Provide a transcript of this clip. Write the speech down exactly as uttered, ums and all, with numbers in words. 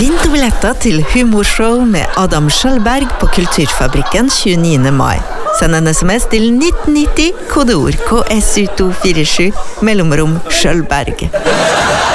Vinn billetter til humorshow med Adam Schjølberg på Kulturfabrikken tjueniende mai. Send en sms til nitten nitti, kodeord K S U to fire sju, mellomrom Schjølberg.